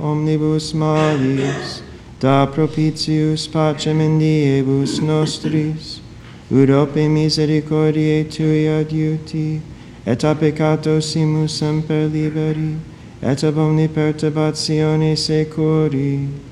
omnibus malis, da propitius pacem in diebus nostris, ut ope misericordiae tui adiuti, et a peccatosimus semper liberi, et ab omni perturbatione securi.